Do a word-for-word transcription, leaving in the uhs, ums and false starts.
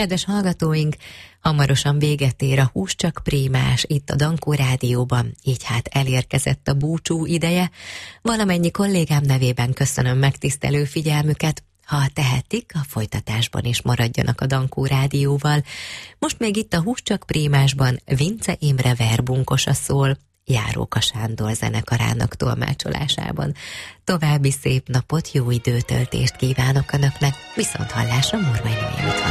Kedves hallgatóink, hamarosan véget ér a Hús csak Prémás itt a Dankó Rádióban, így hát elérkezett a búcsú ideje. Valamennyi kollégám nevében köszönöm megtisztelő figyelmüket. Ha tehetik, a folytatásban is maradjanak a Dankó Rádióval. Most még itt a Hús csak Prémásban Vince Imre verbunkosa szól, Járóka Sándor zenekarának tolmácsolásában. További szép napot, jó időtöltést kívánok Önöknek, viszont hallásra Morvai Noémit